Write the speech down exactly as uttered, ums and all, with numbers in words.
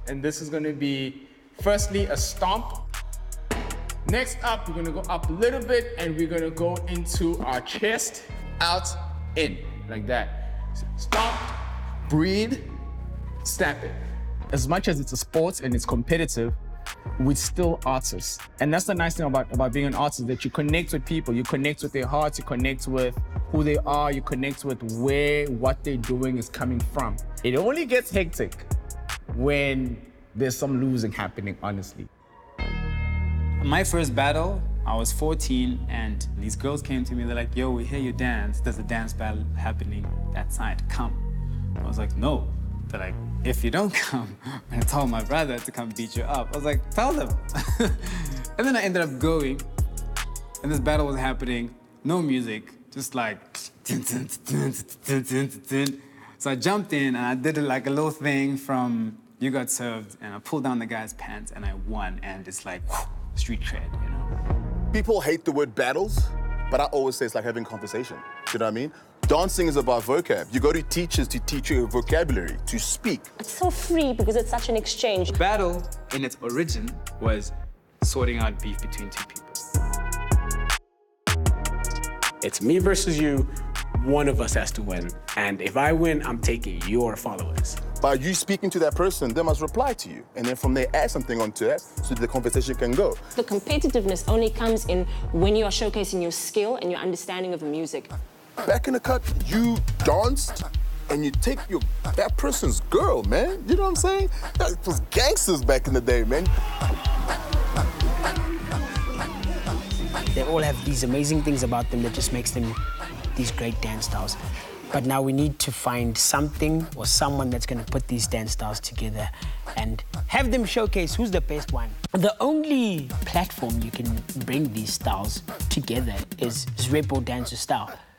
And this is gonna be, firstly, a stomp. Next up, we're gonna go up a little bit and we're gonna go into our chest, out, in, like that. Stomp, breathe, stamp it. As much as it's a sport and it's competitive, we're still artists. And that's the nice thing about, about being an artist, that you connect with people, you connect with their hearts, you connect with who they are, you connect with where what they're doing is coming from. It only gets hectic when there's some losing happening, honestly. My first battle, I was fourteen, and these girls came to me, they're like, yo, we hear you dance. There's a dance battle happening that side, come. I was like, no. They're like, if you don't come, I'm gonna tell my brother to come beat you up. I was like, tell them. And then I ended up going, and this battle was happening, no music, just like, so I jumped in and I did like a little thing from You Got Served, and I pulled down the guy's pants and I won, and it's like, street cred, you know? People hate the word battles, but I always say it's like having conversation. Do you know what I mean? Dancing is about vocab. You go to teachers to teach you vocabulary, to speak. It's so free because it's such an exchange. Battle, in its origin, was sorting out beef between two people. It's me versus you. One of us has to win. And if I win, I'm taking your followers. By you speaking to that person, they must reply to you. And then from there, add something onto that so the conversation can go. The competitiveness only comes in when you are showcasing your skill and your understanding of the music. Back in the cut, you danced and you take your that person's girl, man. You know what I'm saying? That was gangsters back in the day, man. They all have these amazing things about them that just makes them these great dance styles. But now we need to find something or someone that's going to put these dance styles together and have them showcase who's the best one. The only platform you can bring these styles together is Zrepo Dancer Style.